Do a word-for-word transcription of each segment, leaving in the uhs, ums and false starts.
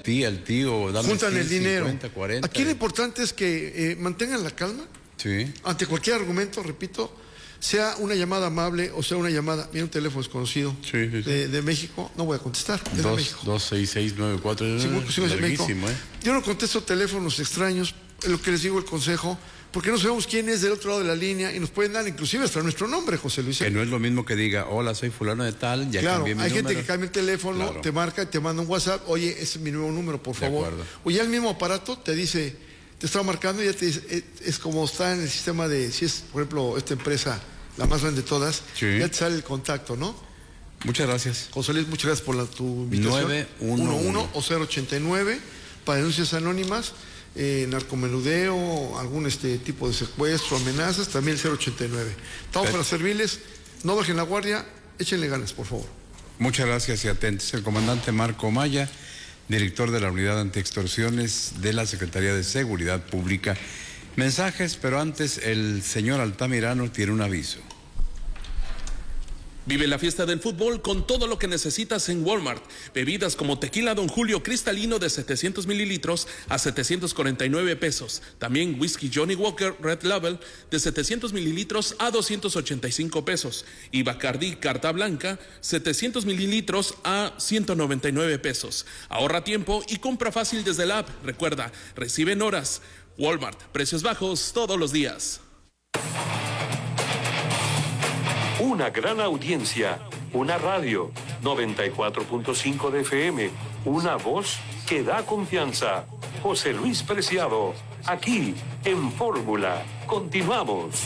tía, el tío, dame juntan cien, el dinero. cincuenta, cuarenta. Aquí lo importante es que eh, mantengan la calma. Sí. Ante cualquier argumento, repito, sea una llamada amable o sea una llamada, mira un teléfono desconocido sí, sí, sí. De, de México, no voy a contestar. Es dos, de México. dos, seis, seis, nueve, cuatro. Sí, sí, es de México. ¿eh? Yo no contesto teléfonos extraños, es lo que les digo el consejo, porque no sabemos quién es del otro lado de la línea y nos pueden dar inclusive hasta nuestro nombre, José Luis. Que no es lo mismo que diga, hola, soy fulano de tal, ya claro, cambié mi hay número. gente que cambia el teléfono, Claro. te marca y te manda un WhatsApp, oye, ese es mi nuevo número, por favor. De acuerdo. O ya el mismo aparato te dice, te está marcando y ya te dice, es, es como está en el sistema de, si es, por ejemplo, esta empresa, la más grande de todas, sí. ya te sale el contacto, ¿no? Muchas gracias. José Luis, muchas gracias por la, tu invitación. nueve uno uno o cero ochenta y nueve para denuncias anónimas, eh, narcomenudeo, algún este tipo de secuestro, amenazas, también el cero ochenta y nueve. Estamos para servirles, no bajen la guardia, échenle ganas, por favor. Muchas gracias y atentos. El comandante Marco Maya, director de la Unidad Antiextorsiones de la Secretaría de Seguridad Pública. Mensajes, pero antes el señor Altamirano tiene un aviso. Vive la fiesta del fútbol con todo lo que necesitas en Walmart. Bebidas como tequila Don Julio cristalino de setecientos mililitros a setecientos cuarenta y nueve pesos. También whisky Johnny Walker Red Label de setecientos mililitros a doscientos ochenta y cinco pesos. Y Bacardí Carta Blanca setecientos mililitros a ciento noventa y nueve pesos. Ahorra tiempo y compra fácil desde la app. Recuerda, recibe en horas. Walmart, precios bajos todos los días. Una gran audiencia, una radio, noventa y cuatro punto cinco de F M, una voz que da confianza. José Luis Preciado, aquí en Fórmula. Continuamos.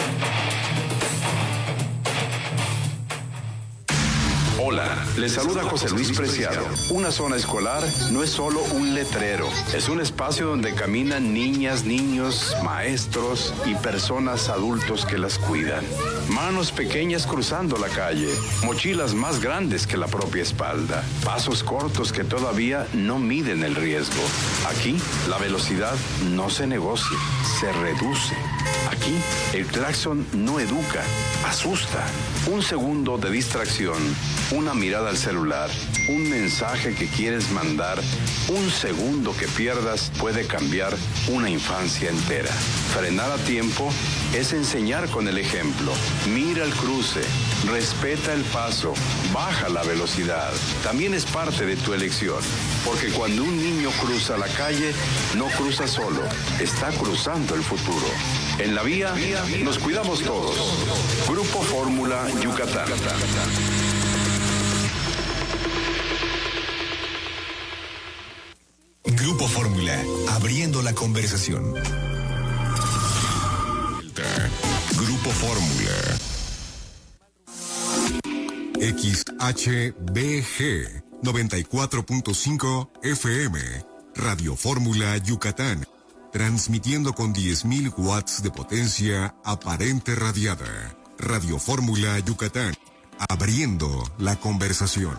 Hola, les saluda José Luis Preciado. Una zona escolar no es solo un letrero, es un espacio donde caminan niñas, niños, maestros y personas adultos que las cuidan. Manos pequeñas cruzando la calle, mochilas más grandes que la propia espalda, pasos cortos que todavía no miden el riesgo. Aquí, la velocidad no se negocia, se reduce. Aquí, el claxon no educa, asusta. Un segundo de distracción, una mirada al celular, un mensaje que quieres mandar, un segundo que pierdas puede cambiar una infancia entera. Frenar a tiempo es enseñar con el ejemplo. Mira el cruce, respeta el paso, baja la velocidad. También es parte de tu elección, porque cuando un niño cruza la calle, no cruza solo, está cruzando el futuro. En la vía, nos cuidamos todos. Grupo Fórmula Yucatán. Grupo Fórmula, abriendo la conversación. Grupo Fórmula. X H B G noventa y cuatro punto cinco F M, Radio Fórmula Yucatán, transmitiendo con diez mil watts de potencia aparente radiada. Radio Fórmula Yucatán, abriendo la conversación.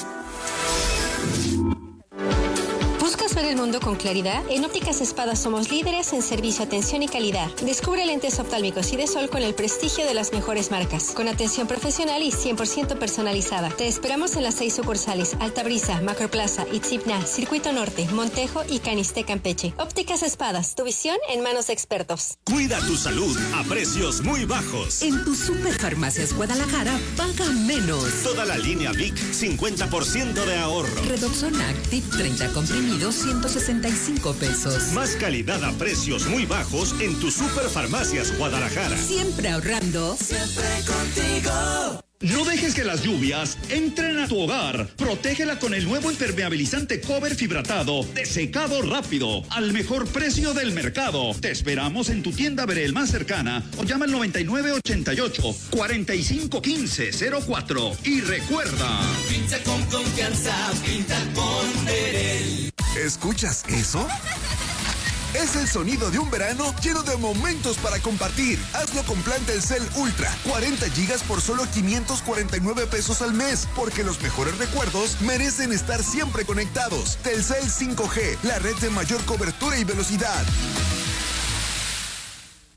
¿Buscas ver el mundo con claridad? En Ópticas Espadas somos líderes en servicio, atención y calidad. Descubre lentes oftálmicos y de sol con el prestigio de las mejores marcas, con atención profesional y cien por ciento personalizada. Te esperamos en las seis sucursales: Altabrisa, Macroplaza, Itzipna, Circuito Norte, Montejo y Caniste, Campeche. Ópticas Espadas, tu visión en manos de expertos. Cuida tu salud a precios muy bajos. En tu Superfarmacias Guadalajara, paga menos. Toda la línea Vic, cincuenta por ciento de ahorro. Redoxon Active, treinta comprimidos, ciento sesenta y cinco pesos. Más calidad a precios muy bajos en tu Superfarmacias Guadalajara. Siempre ahorrando. Siempre contigo. No dejes que las lluvias entren a tu hogar. Protégela con el nuevo impermeabilizante Cover Fibratado de secado rápido al mejor precio del mercado. Te esperamos en tu tienda Verel más cercana o llama al noventa y nueve ochenta y ocho cuarenta y cinco quince cero cuatro. Y recuerda, pinta con confianza, pinta con Verel. ¿Escuchas eso? Es el sonido de un verano lleno de momentos para compartir. Hazlo con plan Telcel Ultra. cuarenta gigas por solo quinientos cuarenta y nueve pesos al mes. Porque los mejores recuerdos merecen estar siempre conectados. Telcel cinco G, la red de mayor cobertura y velocidad.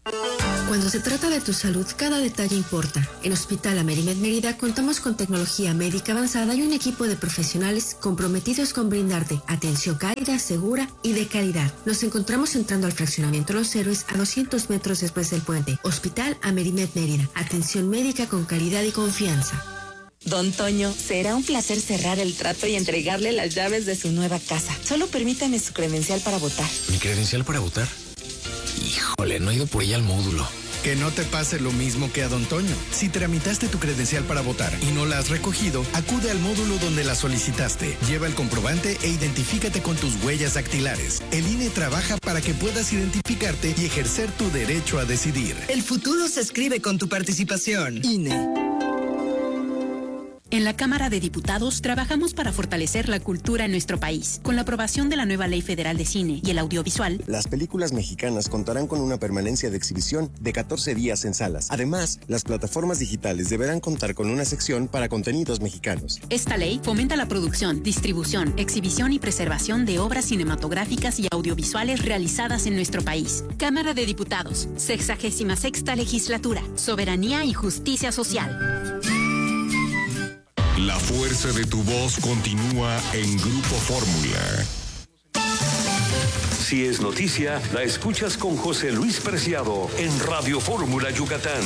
Cuando se trata de tu salud, cada detalle importa. En Hospital Amerimed Mérida contamos con tecnología médica avanzada y un equipo de profesionales comprometidos con brindarte atención cálida, segura y de calidad. Nos encontramos entrando al fraccionamiento Los Héroes a doscientos metros después del puente. Hospital Amerimed Mérida. Atención médica con calidad y confianza. Don Toño, será un placer cerrar el trato y entregarle las llaves de su nueva casa. Solo permítame su credencial para votar. ¿Mi credencial para votar? Híjole, no he ido por ella al módulo. Que no te pase lo mismo que a Don Toño. Si tramitaste tu credencial para votar y no la has recogido, acude al módulo donde la solicitaste. Lleva el comprobante e identifícate con tus huellas dactilares. El I N E trabaja para que puedas identificarte y ejercer tu derecho a decidir. El futuro se escribe con tu participación. I N E. En la Cámara de Diputados trabajamos para fortalecer la cultura en nuestro país. Con la aprobación de la nueva Ley Federal de Cine y el Audiovisual, las películas mexicanas contarán con una permanencia de exhibición de catorce días en salas. Además, las plataformas digitales deberán contar con una sección para contenidos mexicanos. Esta ley fomenta la producción, distribución, exhibición y preservación de obras cinematográficas y audiovisuales realizadas en nuestro país. Cámara de Diputados, sexagésima sexta legislatura, soberanía y justicia social. La fuerza de tu voz continúa en Grupo Fórmula. Si es noticia, la escuchas con José Luis Preciado en Radio Fórmula Yucatán.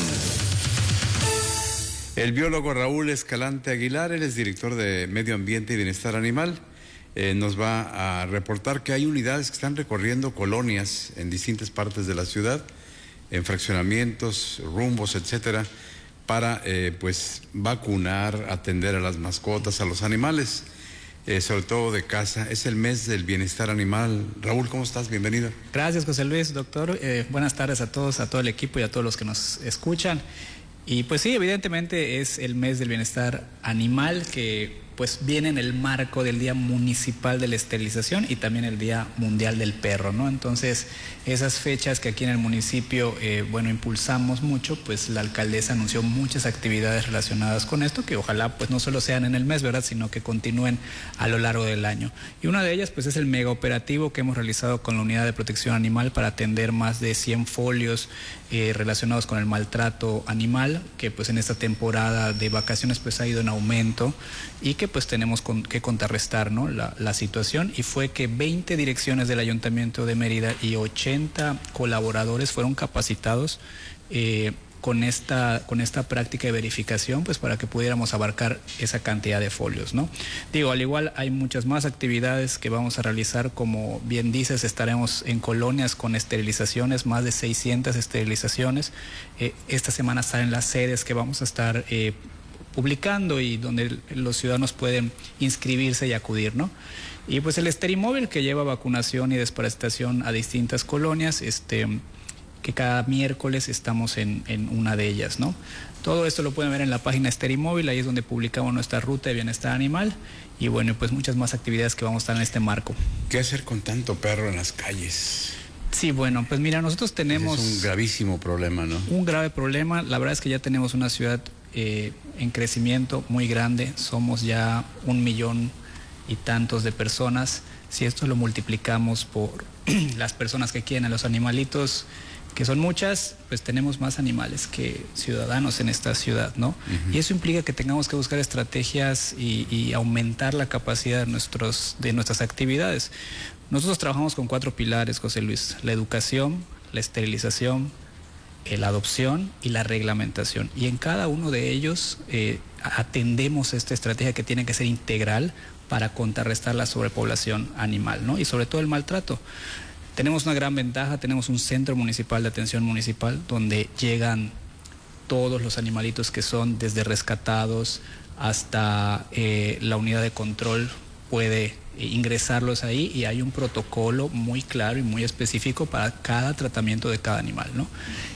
El biólogo Raúl Escalante Aguilar, él es director de Medio Ambiente y Bienestar Animal, eh, nos va a reportar que hay unidades que están recorriendo colonias en distintas partes de la ciudad, en fraccionamientos, rumbos, etcétera, para eh, pues vacunar, atender a las mascotas, a los animales, eh, sobre todo de casa. Es el mes del bienestar animal. Raúl, ¿cómo estás? Bienvenido. Gracias, José Luis, doctor. Eh, buenas tardes a todos, a todo el equipo y a todos los que nos escuchan. Y pues sí, evidentemente es el mes del bienestar animal que pues viene en el marco del Día Municipal de la Esterilización y también el Día Mundial del Perro, ¿no? Entonces, esas fechas que aquí en el municipio, eh, bueno, impulsamos mucho, pues la alcaldesa anunció muchas actividades relacionadas con esto, que ojalá pues no solo sean en el mes, ¿verdad?, sino que continúen a lo largo del año. Y una de ellas pues es el mega operativo que hemos realizado con la Unidad de Protección Animal para atender más de cien folios eh, relacionados con el maltrato animal, que pues en esta temporada de vacaciones pues ha ido en aumento y que pues tenemos con, que contrarrestar, ¿no?, la, la situación, y fue que veinte direcciones del Ayuntamiento de Mérida y ochenta colaboradores fueron capacitados eh, con esta, con esta práctica de verificación, pues para que pudiéramos abarcar esa cantidad de folios, ¿no? Digo, al igual hay muchas más actividades que vamos a realizar, como bien dices, estaremos en colonias con esterilizaciones, más de seiscientas esterilizaciones. Eh, esta semana salen las sedes que vamos a estar eh, publicando y donde los ciudadanos pueden inscribirse y acudir, ¿no? Y pues el Esterimóvil, que lleva vacunación y desparasitación a distintas colonias, este, que cada miércoles estamos en, en una de ellas, ¿no? Todo esto lo pueden ver en la página Esterimóvil, ahí es donde publicamos nuestra ruta de bienestar animal y bueno, pues muchas más actividades que vamos a estar en este marco. ¿Qué hacer con tanto perro en las calles? Sí, bueno, pues mira, nosotros tenemos... Es un gravísimo problema, ¿no? Un grave problema. La verdad es que ya tenemos una ciudad eh, en crecimiento muy grande. Somos ya un millón y tantos de personas. Si esto lo multiplicamos por las personas que quieren a los animalitos, que son muchas, pues tenemos más animales que ciudadanos en esta ciudad, ¿no? Uh-huh. Y eso implica que tengamos que buscar estrategias y, y aumentar la capacidad de, nuestros, de nuestras actividades. Nosotros trabajamos con cuatro pilares, José Luis: la educación, la esterilización, eh, la adopción y la reglamentación. Y en cada uno de ellos eh, atendemos esta estrategia que tiene que ser integral para contrarrestar la sobrepoblación animal, ¿no? Y sobre todo el maltrato. Tenemos una gran ventaja, tenemos un centro municipal de atención municipal donde llegan todos los animalitos que son desde rescatados hasta eh, la unidad de control puede ingresarlos ahí y hay un protocolo muy claro y muy específico para cada tratamiento de cada animal, ¿no?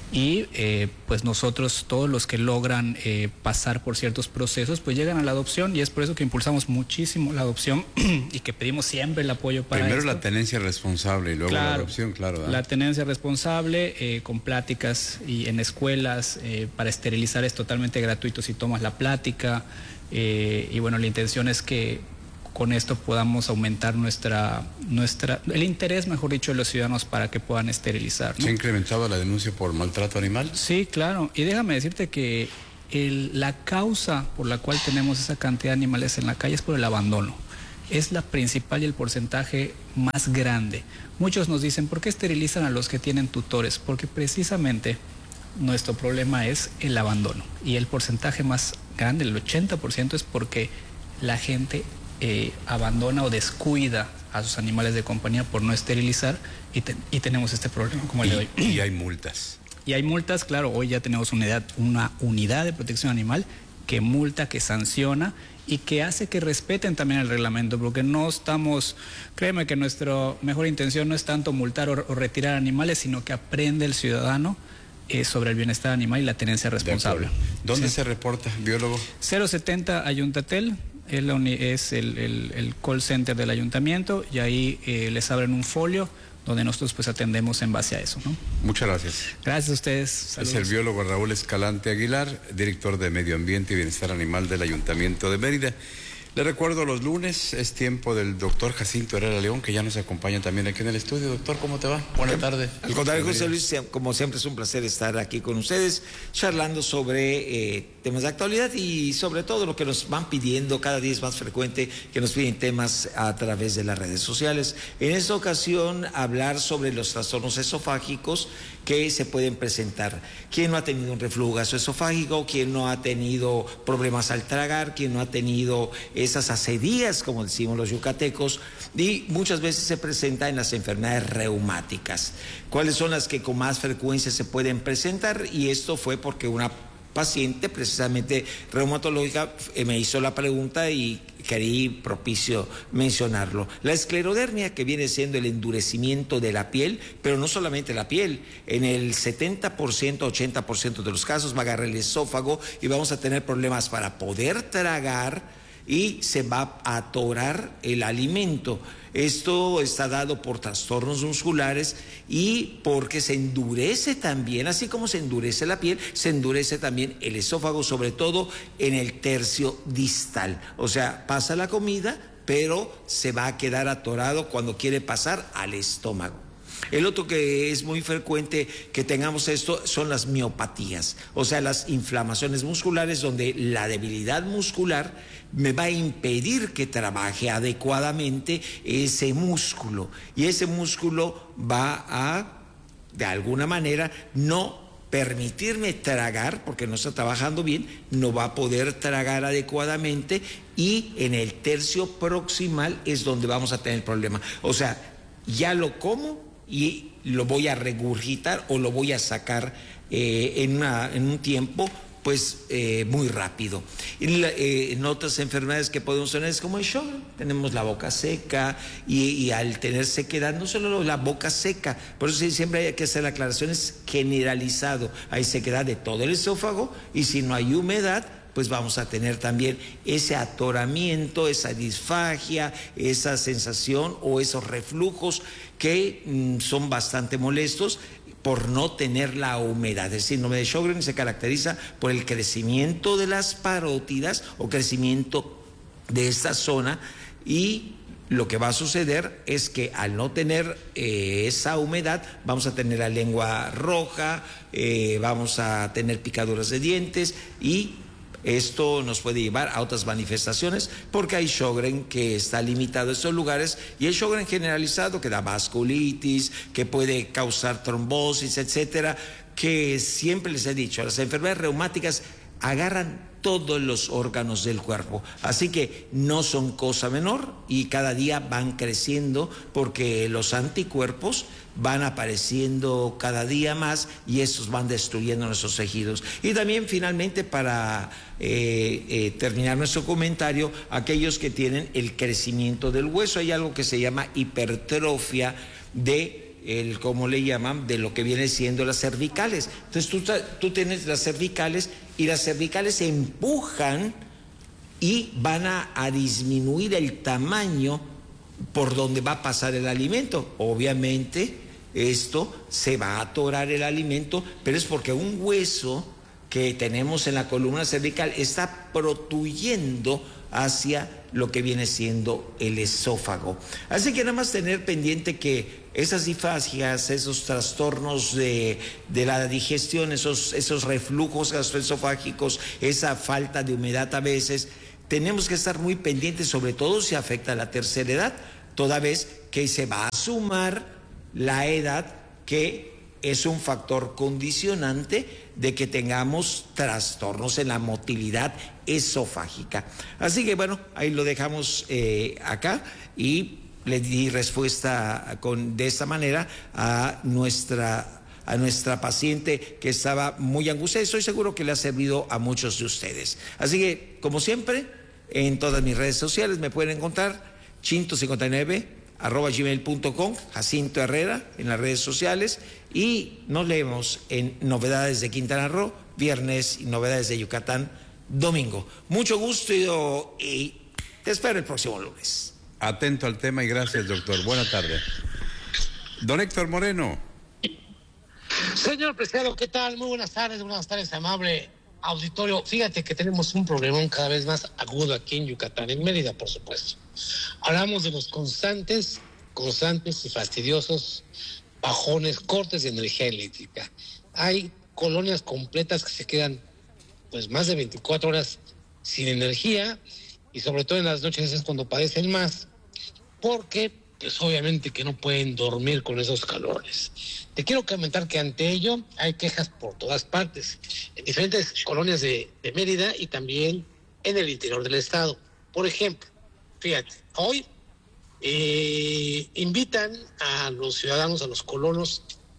Y eh, pues nosotros, todos los que logran eh, pasar por ciertos procesos, pues llegan a la adopción y es por eso que impulsamos muchísimo la adopción y que pedimos siempre el apoyo para Primero esto. La tenencia responsable y luego claro, la adopción, claro. ¿verdad? La tenencia responsable eh, con pláticas y en escuelas eh, para esterilizar es totalmente gratuito si tomas la plática eh, y bueno, la intención es que con esto podamos aumentar nuestra, nuestra, el interés, mejor dicho, de los ciudadanos para que puedan esterilizar, ¿no? ¿Se ha incrementado la denuncia por maltrato animal? Sí, claro. Y déjame decirte que el, la causa por la cual tenemos esa cantidad de animales en la calle es por el abandono. Es la principal y el porcentaje más grande. Muchos nos dicen, ¿por qué esterilizan a los que tienen tutores? Porque precisamente nuestro problema es el abandono. Y el porcentaje más grande, el ochenta por ciento, es porque la gente eh, abandona o descuida a sus animales de compañía por no esterilizar y, te, y tenemos este problema como el de hoy. Y hay multas. Y hay multas, claro, hoy ya tenemos una unidad, una unidad de protección animal que multa, que sanciona y que hace que respeten también el reglamento, porque no estamos, créeme que nuestra mejor intención no es tanto multar o, o retirar animales, sino que aprende el ciudadano eh, sobre el bienestar animal y la tenencia responsable. ¿Dónde sí. se reporta, biólogo? cero setenta Ayuntatel, es, la uni, es el, el, el call center del ayuntamiento y ahí eh, les abren un folio donde nosotros pues atendemos en base a eso, ¿no? Muchas gracias. Gracias a ustedes. Saludos. Es el biólogo Raúl Escalante Aguilar, director de Medio Ambiente y Bienestar Animal del Ayuntamiento de Mérida. Le recuerdo, los lunes es tiempo del doctor Jacinto Herrera León, que ya nos acompaña también aquí en el estudio. Doctor, ¿cómo te va? Buenas tardes. Al contrario, José Luis, como siempre es un placer estar aquí con ustedes, charlando sobre eh, temas de actualidad y sobre todo lo que nos van pidiendo, cada día es más frecuente que nos piden temas a través de las redes sociales. En esta ocasión, hablar sobre los trastornos esofágicos que se pueden presentar. ¿Quién no ha tenido un reflujo gasoesofágico? ¿Quién no ha tenido problemas al tragar? ¿Quién no ha tenido esas acedías, como decimos los yucatecos? Y muchas veces se presenta en las enfermedades reumáticas. ¿Cuáles son las que con más frecuencia se pueden presentar? Y esto fue porque una paciente precisamente reumatológica me hizo la pregunta y creí propicio mencionarlo. La esclerodermia, que viene siendo el endurecimiento de la piel, pero no solamente la piel, en el setenta por ciento, ochenta por ciento de los casos va a agarrar el esófago y vamos a tener problemas para poder tragar y se va a atorar el alimento. Esto está dado por trastornos musculares y porque se endurece también, así como se endurece la piel, se endurece también el esófago, sobre todo en el tercio distal. O sea, pasa la comida, pero se va a quedar atorado cuando quiere pasar al estómago. El otro que es muy frecuente que tengamos esto son las miopatías, o sea, las inflamaciones musculares donde la debilidad muscular me va a impedir que trabaje adecuadamente ese músculo y ese músculo va a, de alguna manera, no permitirme tragar, porque no está trabajando bien, no va a poder tragar adecuadamente y en el tercio proximal es donde vamos a tener el problema. O sea, ya lo como y lo voy a regurgitar o lo voy a sacar eh, en, una, en un tiempo pues eh, muy rápido. En, la, eh, en otras enfermedades que podemos tener es como el Sjögren, tenemos la boca seca y, y al tener sequedad, no solo la boca seca, por eso siempre hay que hacer la aclaración, es generalizado, hay sequedad de todo el esófago y si no hay humedad, pues vamos a tener también ese atoramiento, esa disfagia, esa sensación o esos reflujos que mmm, son bastante molestos por no tener la humedad. El síndrome de Sjögren se caracteriza por el crecimiento de las parótidas o crecimiento de esta zona y lo que va a suceder es que al no tener eh, esa humedad vamos a tener la lengua roja, eh, vamos a tener picaduras de dientes y esto nos puede llevar a otras manifestaciones porque hay Sjögren que está limitado a estos lugares y el Sjögren generalizado que da vasculitis, que puede causar trombosis, etcétera, que siempre les he dicho, las enfermedades reumáticas agarran todos los órganos del cuerpo, así que no son cosa menor y cada día van creciendo porque los anticuerpos van apareciendo cada día más y estos van destruyendo nuestros tejidos. Y también finalmente para eh, eh, terminar nuestro comentario, aquellos que tienen el crecimiento del hueso, hay algo que se llama hipertrofia de el, ¿cómo le llaman? De lo que viene siendo las cervicales. Entonces tú, tú tienes las cervicales y las cervicales se empujan y van a, a disminuir el tamaño por donde va a pasar el alimento. Obviamente esto se va a atorar el alimento, pero es porque un hueso que tenemos en la columna cervical está protuyendo hacia lo que viene siendo el esófago. Así que nada más tener pendiente que esas disfasias, esos trastornos de, de la digestión, esos, esos reflujos gastroesofágicos, esa falta de humedad a veces, tenemos que estar muy pendientes, sobre todo si afecta a la tercera edad, toda vez que se va a sumar la edad, que es un factor condicionante de que tengamos trastornos en la motilidad esofágica. Así que bueno, ahí lo dejamos eh, acá y le di respuesta con, de esta manera a nuestra, a nuestra paciente que estaba muy angustiada. Estoy seguro que le ha servido a muchos de ustedes. Así que, como siempre, en todas mis redes sociales me pueden encontrar chinto cincuenta y nueve arroba gmail punto com, Jacinto Herrera en las redes sociales, y nos leemos en Novedades de Quintana Roo, viernes, y Novedades de Yucatán, domingo. Mucho gusto y, y te espero el próximo lunes. Atento al tema y gracias, doctor. Buena tarde. Don Héctor Moreno. Señor Preciado, ¿qué tal? Muy buenas tardes, buenas tardes, amable auditorio. Fíjate que tenemos un problemón cada vez más agudo aquí en Yucatán, en Mérida, por supuesto. Hablamos de los constantes, constantes y fastidiosos bajones, cortes de energía eléctrica. Hay colonias completas que se quedan pues más de veinticuatro horas sin energía, y sobre todo en las noches es cuando padecen más, porque pues obviamente que no pueden dormir con esos calores. Te quiero comentar que ante ello hay quejas por todas partes, en diferentes colonias de, de Mérida y también en el interior del estado. Por ejemplo, fíjate, hoy eh, invitan a los ciudadanos, a los colonos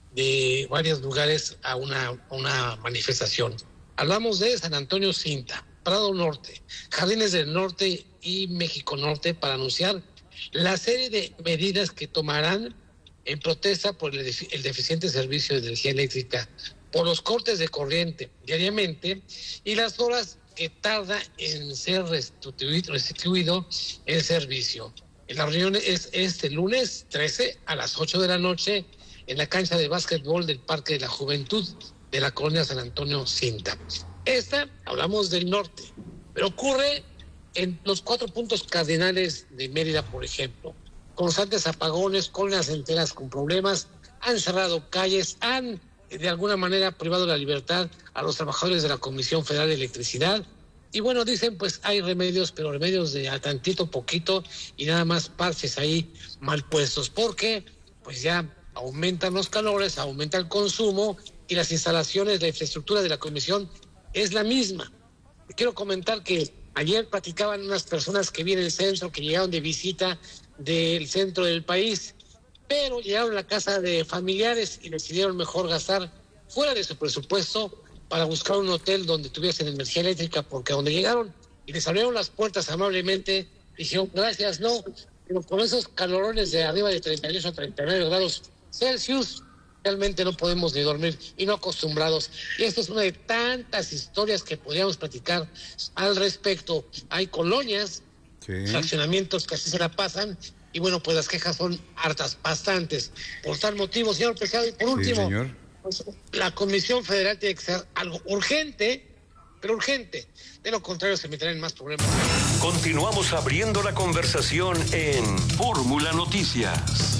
de varios lugares a una, una manifestación. Hablamos de San Antonio Cinta, Prado Norte, Jardines del Norte y México Norte, para anunciar la serie de medidas que tomarán en protesta por el, defi- el deficiente servicio de energía eléctrica, por los cortes de corriente diariamente y las horas que tarda en ser restituido, restituido el servicio. La reunión es este lunes trece a las ocho de la noche en la cancha de básquetbol del Parque de la Juventud de la colonia San Antonio Cinta. Esta, hablamos del norte, pero ocurre en los cuatro puntos cardinales de Mérida, por ejemplo. Constantes apagones, colonias enteras con problemas, han cerrado calles, han de alguna manera privado la libertad a los trabajadores de la Comisión Federal de Electricidad. Y bueno, dicen, pues hay remedios, pero remedios de a tantito, poquito, y nada más parches ahí mal puestos, porque pues ya aumentan los calores, aumenta el consumo, y las instalaciones, la infraestructura de la comisión es la misma. Quiero comentar que ayer platicaban unas personas que vienen del centro, que llegaron de visita del centro del país, pero llegaron a la casa de familiares y decidieron mejor gastar fuera de su presupuesto para buscar un hotel donde tuviesen energía eléctrica, porque donde llegaron y les abrieron las puertas amablemente, dijeron gracias, no, pero con esos calorones de arriba de treinta y ocho a treinta y nueve grados Celsius, realmente no podemos ni dormir, y no acostumbrados. Y esto es una de tantas historias que podríamos platicar al respecto. Hay colonias, sí, fraccionamientos que así se la pasan, y bueno, pues las quejas son hartas, bastantes. Por tal motivo, señor Pescado, y por último, sí, pues, la Comisión Federal tiene que ser algo urgente, pero urgente. De lo contrario, se meterán en más problemas. Continuamos abriendo la conversación en Fórmula Noticias.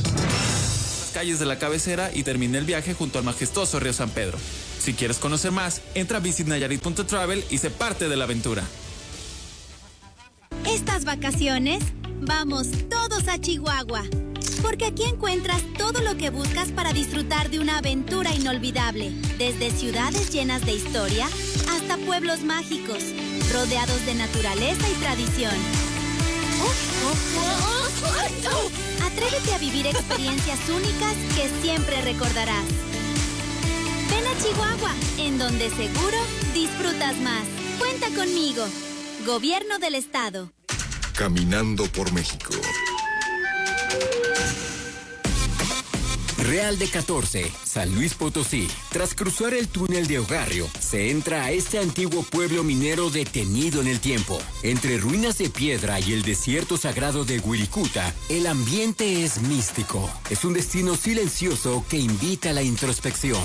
Calles de la cabecera y terminé el viaje junto al majestuoso río San Pedro. Si quieres conocer más, entra a visit nayarit punto travel y sé parte de la aventura. Estas vacaciones, vamos todos a Chihuahua, porque aquí encuentras todo lo que buscas para disfrutar de una aventura inolvidable, desde ciudades llenas de historia hasta pueblos mágicos, rodeados de naturaleza y tradición. Atrévete a vivir experiencias únicas que siempre recordarás. Ven a Chihuahua, en donde seguro disfrutas más. Cuenta conmigo. Gobierno del Estado. Caminando por México. Real de catorce, San Luis Potosí. Tras cruzar el túnel de Ogarrio, se entra a este antiguo pueblo minero detenido en el tiempo. Entre ruinas de piedra y el desierto sagrado de Wirikuta, el ambiente es místico. Es un destino silencioso que invita a la introspección.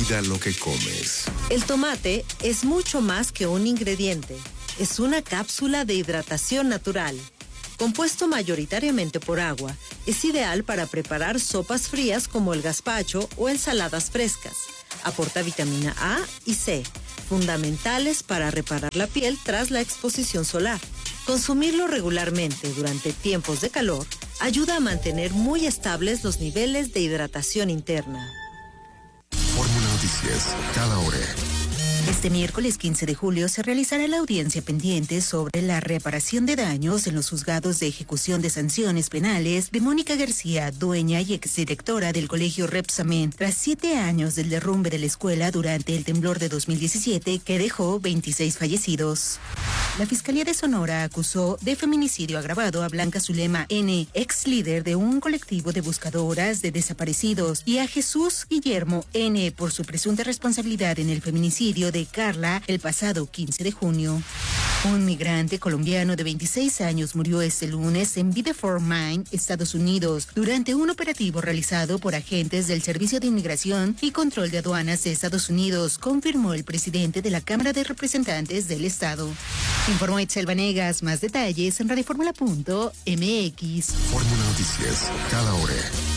cuida lo que comes. El tomate es mucho más que un ingrediente. Es una cápsula de hidratación natural. Compuesto mayoritariamente por agua, es ideal para preparar sopas frías como el gazpacho o ensaladas frescas. Aporta vitamina A y C, fundamentales para reparar la piel tras la exposición solar. Consumirlo regularmente durante tiempos de calor ayuda a mantener muy estables los niveles de hidratación interna. Fórmula Noticias, cada hora. Este miércoles quince de julio se realizará la audiencia pendiente sobre la reparación de daños en los juzgados de ejecución de sanciones penales de Mónica García, dueña y exdirectora del colegio Repsamen, tras siete años del derrumbe de la escuela durante el temblor de dos mil diecisiete que dejó veintiséis fallecidos. La Fiscalía de Sonora acusó de feminicidio agravado a Blanca Zulema N., ex líder de un colectivo de buscadoras de desaparecidos, y a Jesús Guillermo N. por su presunta responsabilidad en el feminicidio de Carla el pasado quince de junio. Un migrante colombiano de veintiséis años murió este lunes en Biddeford, Maine, Estados Unidos, durante un operativo realizado por agentes del Servicio de Inmigración y Control de Aduanas de Estados Unidos, confirmó el presidente de la Cámara de Representantes del Estado. Informó Itzel Vanegas. Más detalles en radioformula punto m x. Fórmula Noticias, cada hora.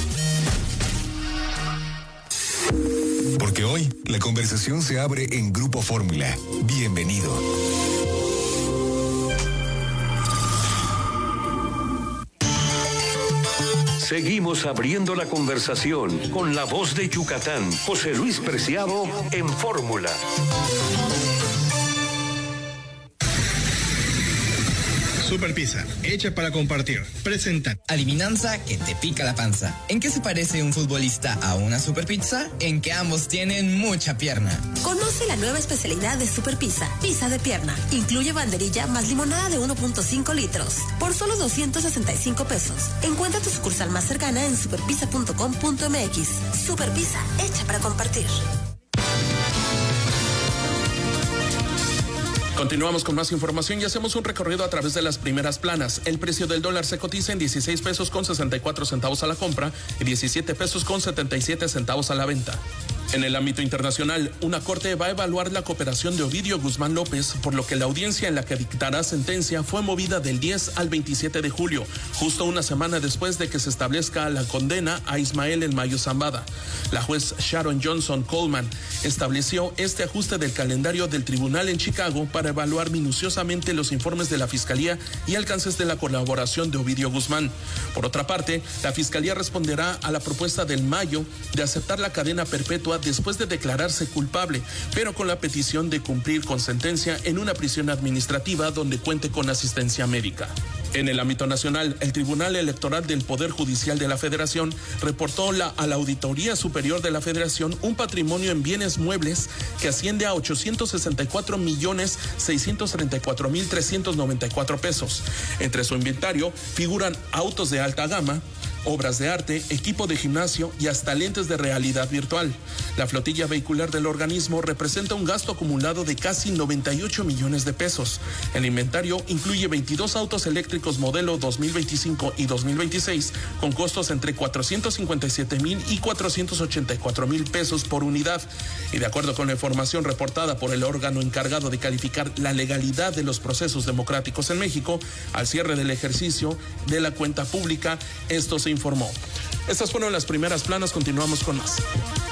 Porque hoy la conversación se abre en Grupo Fórmula. Bienvenido. Seguimos abriendo la conversación con la voz de Yucatán, José Luis Preciado en Fórmula. Super Pizza, hecha para compartir. Presenta. Adivinanza que te pica la panza. ¿En qué se parece un futbolista a una Super Pizza? En que ambos tienen mucha pierna. Conoce la nueva especialidad de Super Pizza, pizza de pierna. Incluye banderilla más limonada de uno punto cinco litros. Por solo doscientos sesenta y cinco pesos. Encuentra tu sucursal más cercana en superpizza punto com punto m x. Super Pizza, hecha para compartir. Continuamos con más información y hacemos un recorrido a través de las primeras planas. El precio del dólar se cotiza en dieciséis pesos con sesenta y cuatro centavos a la compra y diecisiete pesos con setenta y siete centavos a la venta. En el ámbito internacional, una corte va a evaluar la cooperación de Ovidio Guzmán López, por lo que la audiencia en la que dictará sentencia fue movida del diez al veintisiete de julio, justo una semana después de que se establezca la condena a Ismael El Mayo Zambada. La juez Sharon Johnson Coleman estableció este ajuste del calendario del tribunal en Chicago para evaluar minuciosamente los informes de la Fiscalía y alcances de la colaboración de Ovidio Guzmán. Por otra parte, la Fiscalía responderá a la propuesta del Mayo de aceptar la cadena perpetua después de declararse culpable, pero con la petición de cumplir con sentencia en una prisión administrativa donde cuente con asistencia médica. En el ámbito nacional, el Tribunal Electoral del Poder Judicial de la Federación reportó la, a la Auditoría Superior de la Federación un patrimonio en bienes muebles que asciende a ochocientos sesenta y cuatro millones seiscientos treinta y cuatro mil trescientos noventa y cuatro pesos. Entre su inventario figuran autos de alta gama, obras de arte, equipo de gimnasio y hasta lentes de realidad virtual. La flotilla vehicular del organismo representa un gasto acumulado de casi noventa y ocho millones de pesos. El inventario incluye veintidós autos eléctricos modelo dos mil veinticinco y dos mil veintiséis con costos entre cuatrocientos cincuenta y siete mil y cuatrocientos ochenta y cuatro mil pesos por unidad. Y de acuerdo con la información reportada por el órgano encargado de calificar la legalidad de los procesos democráticos en México, al cierre del ejercicio de la cuenta pública, esto se informó. Estas fueron las primeras planas, continuamos con más.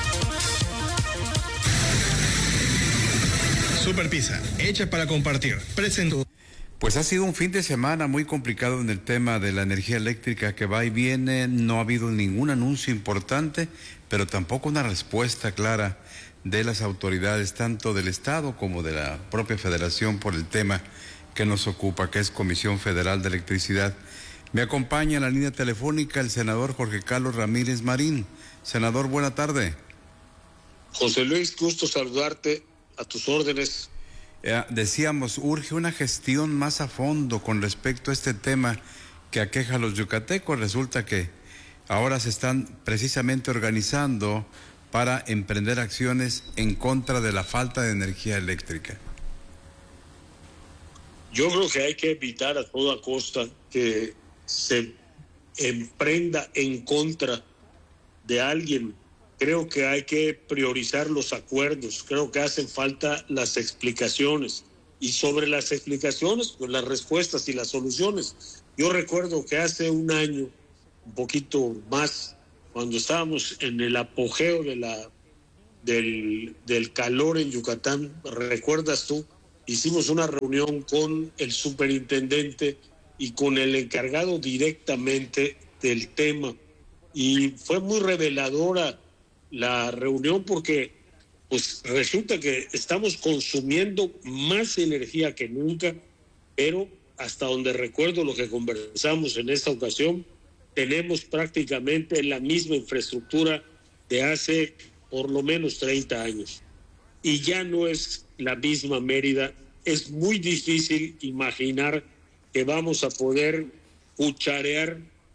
Super Pizza, hecha para compartir. Presento. Pues ha sido un fin de semana muy complicado en el tema de la energía eléctrica que va y viene. No ha habido ningún anuncio importante, pero tampoco una respuesta clara de las autoridades, tanto del Estado como de la propia Federación, por el tema que nos ocupa, que es Comisión Federal de Electricidad. Me acompaña en la línea telefónica el senador Jorge Carlos Ramírez Marín. Senador, buena tarde. José Luis, gusto saludarte, a tus órdenes. Eh, decíamos, urge una gestión más a fondo con respecto a este tema que aqueja a los yucatecos. Resulta que ahora se están precisamente organizando para emprender acciones en contra de la falta de energía eléctrica. Yo creo que hay que evitar a toda costa que se emprenda en contra de alguien creo que hay que priorizar los acuerdos, creo que hacen falta las explicaciones. Y sobre las explicaciones, pues las respuestas y las soluciones. Yo recuerdo que hace un año, un poquito más, cuando estábamos en el apogeo de la, del, del calor en Yucatán, ¿recuerdas tú? Hicimos una reunión con el superintendente y con el encargado directamente del tema. Y fue muy reveladora la reunión porque pues resulta que estamos consumiendo más energía que nunca, pero hasta donde recuerdo lo que conversamos en esta ocasión, tenemos prácticamente la misma infraestructura de hace por lo menos treinta años. Y ya no es la misma Mérida. Es muy difícil imaginar que vamos a poder cucharear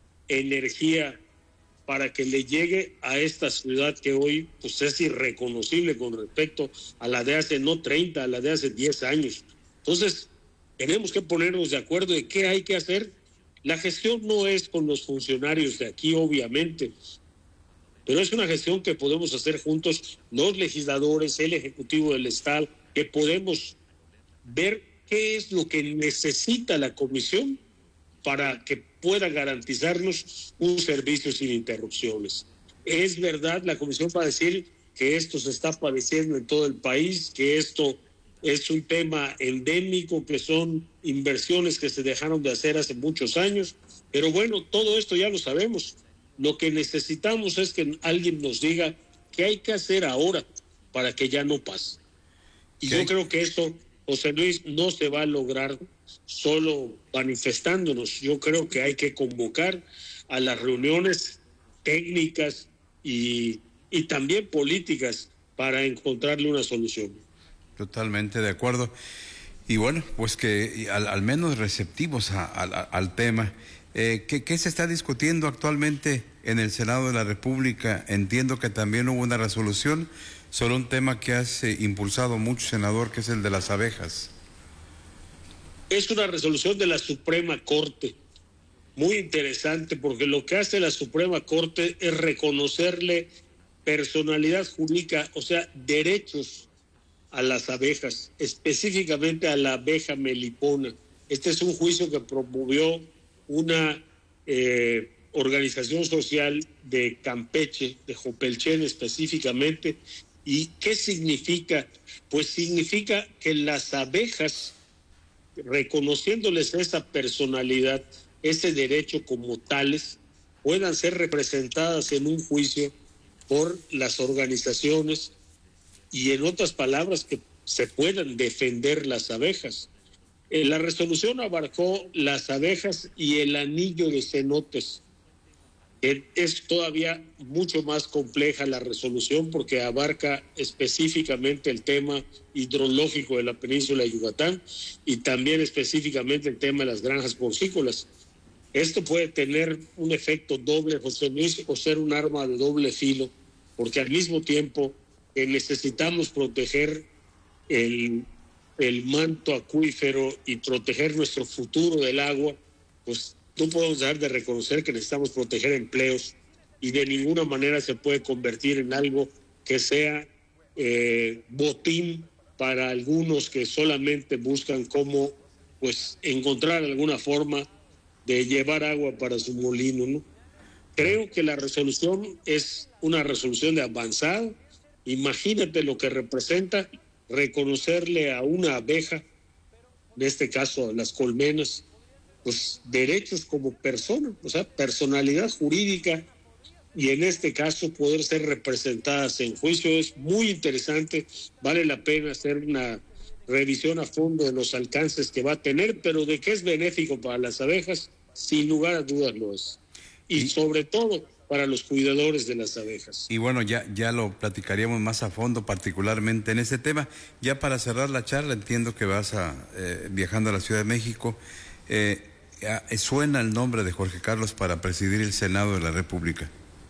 energía para que le llegue a esta ciudad que hoy pues, es irreconocible con respecto a la de hace no treinta, a la de hace diez años. Entonces, tenemos que ponernos de acuerdo de qué hay que hacer. La gestión no es con los funcionarios de aquí, obviamente, pero es una gestión que podemos hacer juntos los legisladores, el Ejecutivo del Estado, que podemos ver qué es lo que necesita la Comisión para que pueda garantizarnos un servicio sin interrupciones. Es verdad, la Comisión va a decir que esto se está padeciendo en todo el país, que esto es un tema endémico, que son inversiones que se dejaron de hacer hace muchos años, pero bueno, todo esto ya lo sabemos. Lo que necesitamos es que alguien nos diga qué hay que hacer ahora para que ya no pase. Y ¿Qué? Yo creo que esto, José Luis, no se va a lograr solo manifestándonos. Yo creo que hay que convocar a las reuniones técnicas y, y también políticas para encontrarle una solución. Totalmente de acuerdo. Y bueno, pues que al, al menos receptivos a, a, al tema. Eh, ¿qué, ¿Qué se está discutiendo actualmente en el Senado de la República? Entiendo que también hubo una resolución sobre un tema que has eh, impulsado mucho, senador, que es el de las abejas. Es una resolución de la Suprema Corte, muy interesante, porque lo que hace la Suprema Corte es reconocerle personalidad jurídica, o sea, derechos a las abejas, específicamente a la abeja melipona. Este es un juicio que promovió una eh, organización social de Campeche, de Jopelchen específicamente. ¿Y qué significa? Pues significa que las abejas, reconociéndoles esa personalidad, ese derecho como tales, puedan ser representadas en un juicio por las organizaciones y, en otras palabras, que se puedan defender las abejas. Eh, la resolución abarcó las abejas y el anillo de cenotes. Eh, es todavía mucho más compleja la resolución porque abarca específicamente el tema hidrológico de la península de Yucatán y también específicamente el tema de las granjas porcícolas. Esto puede tener un efecto doble, José Luis, o ser un arma de doble filo, porque al mismo tiempo que necesitamos proteger el, el manto acuífero y proteger nuestro futuro del agua, pues no podemos dejar de reconocer que necesitamos proteger empleos y de ninguna manera se puede convertir en algo que sea eh, botín para algunos que solamente buscan cómo pues encontrar alguna forma de llevar agua para su molino, ¿no? Creo que la resolución es una resolución de avanzada. Imagínate lo que representa reconocerle a una abeja, en este caso a las colmenas, pues derechos como persona, o sea, personalidad jurídica, y en este caso poder ser representadas en juicio es muy interesante. Vale la pena hacer una revisión a fondo de los alcances que va a tener, pero de que es benéfico para las abejas, sin lugar a dudas lo es. Y, y sobre todo para los cuidadores de las abejas. Y bueno, ya, ya lo platicaríamos más a fondo, particularmente en ese tema. Ya para cerrar la charla, entiendo que vas a, eh, viajando a la Ciudad de México. Eh, ¿Suena el nombre de Jorge Carlos para presidir el Senado de la República?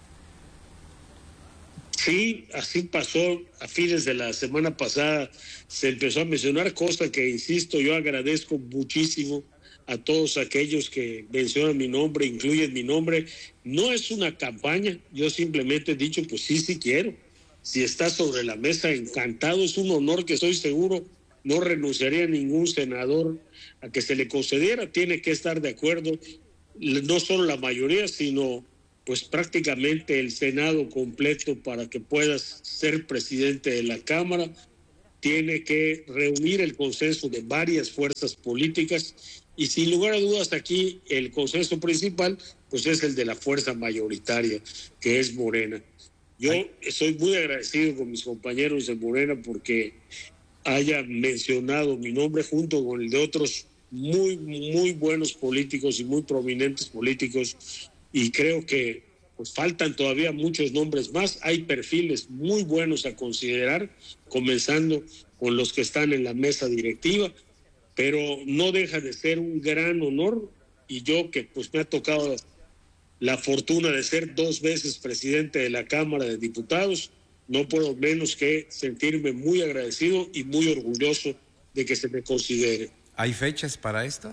Sí, así pasó. A fines de la semana pasada se empezó a mencionar, cosa que, insisto, yo agradezco muchísimo a todos aquellos que mencionan mi nombre, incluyen mi nombre. No es una campaña, yo simplemente he dicho, pues sí, sí quiero. Si está sobre la mesa, encantado, es un honor que estoy seguro no renunciaría ningún senador a que se le concediera. Tiene que estar de acuerdo no solo la mayoría, sino pues prácticamente el Senado completo para que puedas ser presidente de la Cámara. Tiene que reunir el consenso de varias fuerzas políticas y sin lugar a dudas aquí el consenso principal pues es el de la fuerza mayoritaria, que es Morena. Yo estoy muy agradecido con mis compañeros de Morena porque hayan mencionado mi nombre junto con el de otros muy, muy buenos políticos y muy prominentes políticos, y creo que pues faltan todavía muchos nombres más. Hay perfiles muy buenos a considerar, comenzando con los que están en la mesa directiva, pero no deja de ser un gran honor, y yo que pues me ha tocado la fortuna de ser dos veces presidente de la Cámara de Diputados, no puedo menos que sentirme muy agradecido y muy orgulloso de que se me considere. ¿Hay fechas para esto?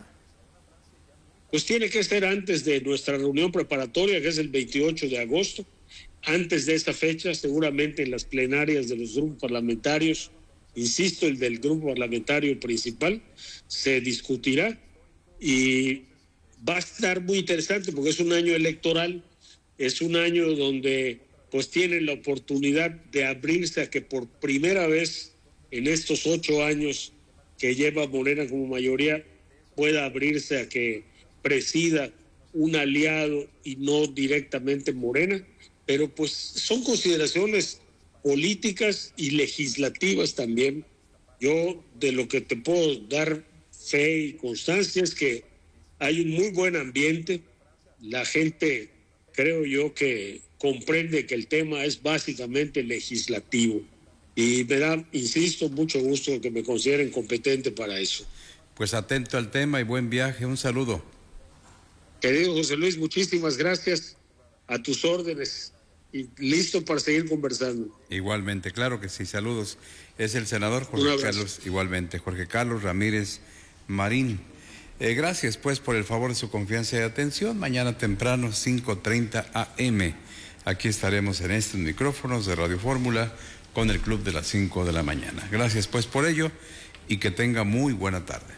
Pues tiene que ser antes de nuestra reunión preparatoria, que es el veintiocho de agosto. Antes de esta fecha, seguramente en las plenarias de los grupos parlamentarios, insisto, el del grupo parlamentario principal, se discutirá y va a estar muy interesante porque es un año electoral, es un año donde pues tienen la oportunidad de abrirse a que por primera vez en estos ocho años que lleva Morena como mayoría pueda abrirse a que presida un aliado y no directamente Morena, pero pues son consideraciones políticas y legislativas también. Yo de lo que te puedo dar fe y constancia es que hay un muy buen ambiente, la gente creo yo que comprende que el tema es básicamente legislativo y me da, insisto, mucho gusto que me consideren competente para eso. Pues atento al tema y buen viaje, un saludo. Querido José Luis, muchísimas gracias, a tus órdenes y listo para seguir conversando. Igualmente, claro que sí, saludos. Es el senador Jorge Carlos, igualmente, Jorge Carlos Ramírez Marín. Eh, gracias pues por el favor de su confianza y atención. Mañana temprano, cinco treinta a eme, aquí estaremos en estos micrófonos de Radio Fórmula con el Club de las cinco de la mañana. Gracias pues por ello y que tenga muy buena tarde.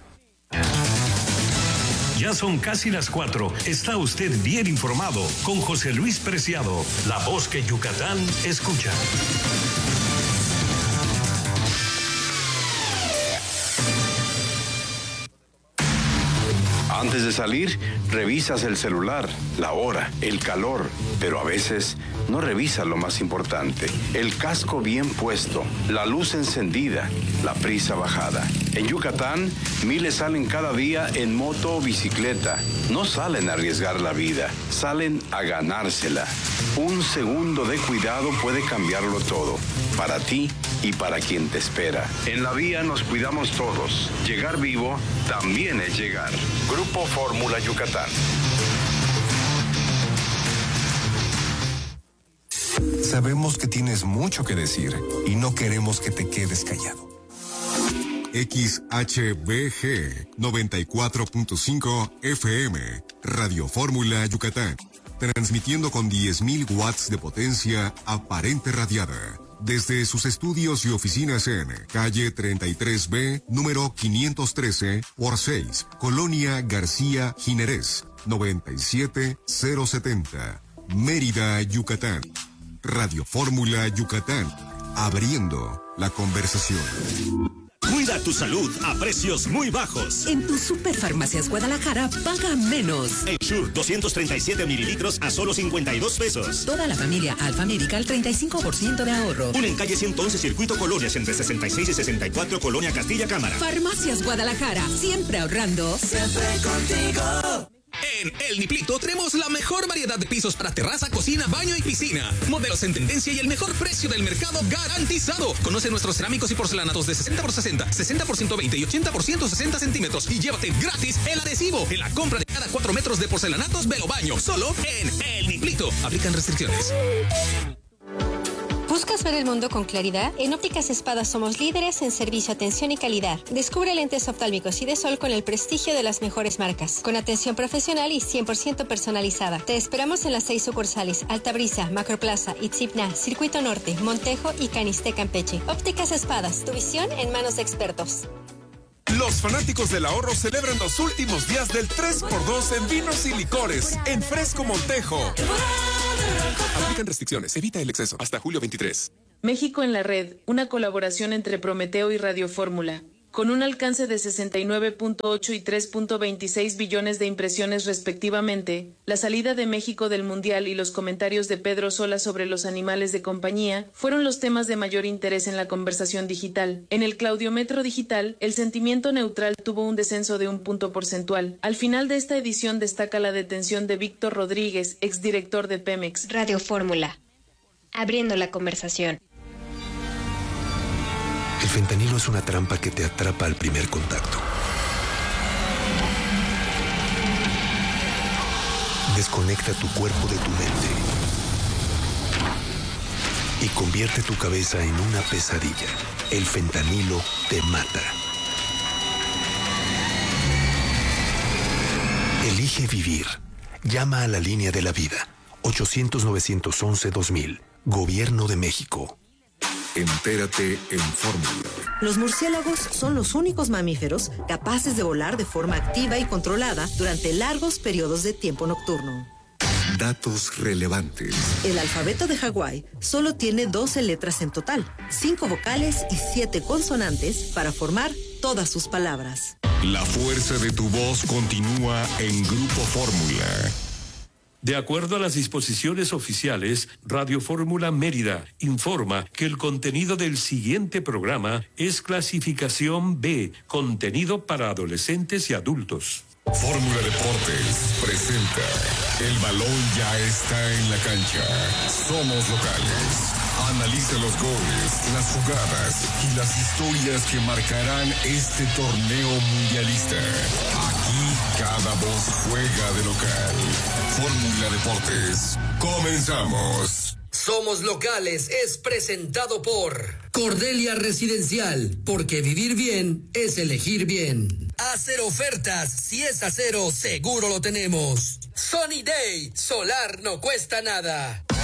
Ya son casi las cuatro. Está usted bien informado con José Luis Preciado, la voz que Yucatán escucha. Antes de salir, revisas el celular, la hora, el calor, pero a veces no revisas lo más importante, el casco bien puesto, la luz encendida, la prisa bajada. En Yucatán, miles salen cada día en moto o bicicleta. No salen a arriesgar la vida, salen a ganársela. Un segundo de cuidado puede cambiarlo todo, para ti y para quien te espera. En la vía nos cuidamos todos. Llegar vivo también es llegar. Grupo Fórmula Yucatán. Sabemos que tienes mucho que decir y no queremos que te quedes callado. X H B G noventa y cuatro punto cinco F M, Radio Fórmula Yucatán, transmitiendo con diez mil watts de potencia aparente radiada. Desde sus estudios y oficinas en calle treinta y tres B, número quinientos trece por seis, Colonia García Jiménez, noventa y siete mil setenta, Mérida, Yucatán. Radio Fórmula Yucatán, abriendo la conversación. Cuida tu salud a precios muy bajos. En tu Superfarmacias Guadalajara, paga menos. Ensure doscientos treinta y siete mililitros a solo cincuenta y dos pesos. Toda la familia Alfa Medical, treinta y cinco por ciento de ahorro. Una en calle ciento once, Circuito Colonias, entre sesenta y seis y sesenta y cuatro, Colonia Castilla Cámara. Farmacias Guadalajara, siempre ahorrando. Siempre contigo. En El Niplito tenemos la mejor variedad de pisos para terraza, cocina, baño y piscina. Modelos en tendencia y el mejor precio del mercado garantizado. Conoce nuestros cerámicos y porcelanatos de sesenta por sesenta, sesenta por ciento veinte y ochenta por ciento sesenta centímetros. Y llévate gratis el adhesivo en la compra de cada cuatro metros de porcelanatos Velo Baño. Solo en El Niplito. Aplican restricciones. Busca ¿Buscas ver el mundo con claridad? En Ópticas Espadas somos líderes en servicio, atención y calidad. Descubre lentes oftálmicos y de sol con el prestigio de las mejores marcas, con atención profesional y cien por ciento personalizada. Te esperamos en las seis sucursales: Altabrisa, Macroplaza, Itzipna, Circuito Norte, Montejo y Caniste, Campeche. Ópticas Espadas, tu visión en manos de expertos. Los fanáticos del ahorro celebran los últimos días del tres por dos en vinos y licores en Fresco Montejo. Aplican restricciones, evita el exceso. Hasta julio veintitrés. México en la red, una colaboración entre Prometeo y Radio Fórmula. Con un alcance de sesenta y nueve punto ocho y tres punto veintiséis billones de impresiones respectivamente, la salida de México del Mundial y los comentarios de Pedro Sola sobre los animales de compañía fueron los temas de mayor interés en la conversación digital. En el Claudiometro Digital, el sentimiento neutral tuvo un descenso de un punto porcentual. Al final de esta edición destaca la detención de Víctor Rodríguez, exdirector de Pemex. Radio Fórmula, abriendo la conversación. El fentanilo es una trampa que te atrapa al primer contacto. Desconecta tu cuerpo de tu mente y convierte tu cabeza en una pesadilla. El fentanilo te mata. Elige vivir. Llama a la línea de la vida. ochocientos, novecientos once, dos mil. Gobierno de México. Entérate en Fórmula. Los murciélagos son los únicos mamíferos capaces de volar de forma activa y controlada durante largos periodos de tiempo nocturno. Datos relevantes. El alfabeto de Hawái solo tiene doce letras en total, cinco vocales y siete consonantes para formar todas sus palabras. La fuerza de tu voz continúa en Grupo Fórmula. De acuerdo a las disposiciones oficiales, Radio Fórmula Mérida informa que el contenido del siguiente programa es clasificación B, contenido para adolescentes y adultos. Fórmula Deportes presenta El balón ya está en la cancha. Somos locales. Analiza los goles, las jugadas y las historias que marcarán este torneo mundialista. Aquí cada voz juega de local. Fórmula Deportes. Comenzamos. Somos Locales es presentado por Cordelia Residencial, porque vivir bien es elegir bien. Hacer ofertas, si es acero, seguro lo tenemos. Sunny Day, solar no cuesta nada.